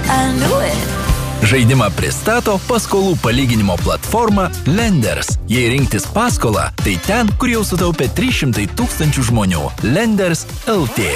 Žaidimą pristato paskolų palyginimo platforma Lenders. Jei rinktis paskolą, tai ten, kur jau sutaupė 300 000 žmonių. Lenders LT.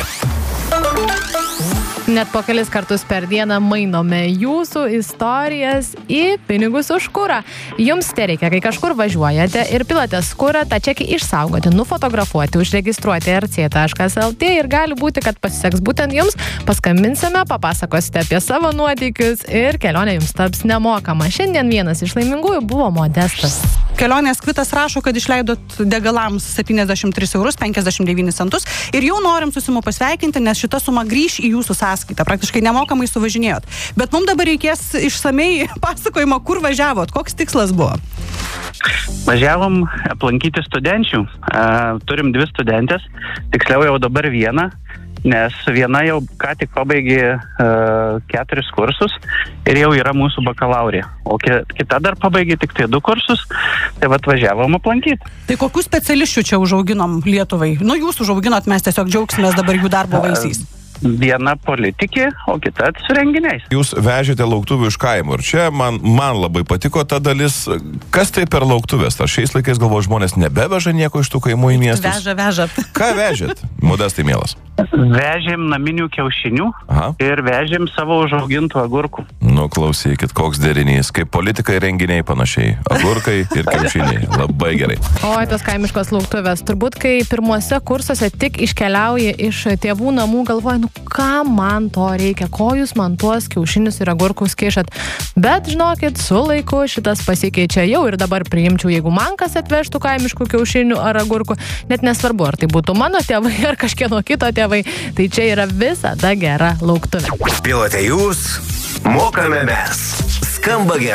Net po kelis kartus per dieną mainome jūsų istorijas į pinigus už kurą. Jums tereikia, kai kažkur važiuojate ir pilatės kurą, tą čekį išsaugoti, nufotografuoti, užregistruoti rc.lt ir gali būti, kad pasiseks būtent jums. Paskambinsime, papasakosite apie savo nuotykius ir kelionė jums taps nemokama. Šiandien vienas iš laimingųjų buvo Modestas. Kelionės kvitas rašo, kad išleidot degalams 73 eurus 59 centus ir jau norim su Simu pasveikinti, nes šita suma grįš į jūsų sąskaitą. Praktiškai nemokamai suvažinėjot. Bet mums dabar reikės išsamei pasakojimo, kur važiavot, koks tikslas buvo. Važiavom aplankyti studenčių. Turim 2 studentės, tiksliau jau dabar vieną, nes viena jau ką tik pabaigė 4 kursus ir jau yra mūsų bakalaurė. O kita dar pabaigė tik tai 2 kursus, tai važiavom aplankyti. Tai kokių specialisčių čia užauginom Lietuvai? Jūs užauginot, mes tiesiog džiaugsimės dabar jų darbo vaisiais. Viena politikė, o kita su renginiais. Jūs vežėte lauktuvių iš kaimų ir čia man labai patiko ta dalis. Kas tai per lauktuvės? Ar šiais laikais galvoju, žmonės nebeveža nieko iš tų kaimų į miestus? Veža. Ką vežėt? Modestai mielas. Vežėm naminių kiaušinių. Aha. Ir vežėm savo užaugintų agurkų. Nu, klausykit, koks derinys. Kaip politikai renginiai panašiai. Agurkai ir kiaušiniai. Labai gerai. Oi, tos kaimiškos lauktuvės. Turbūt, kai pirmuose kursuose tik iškeliauja iš tėvų namų, galvoja, ką man to reikia, ko jūs man tuos kiaušinius ir agurkus kišat. Bet, žinokit, su laiku šitas pasikeičia. Jau ir dabar priimčiau, jeigu man kas atvežtų kaimiškų kiaušinių ar agurkų. Net nesvarbu, ar tai būtų mano tėvai ar kažkieno kito tėvai. Tai čia yra visada gera lauktuvė. Pilote jūs, mokame mes. Skamba gerai.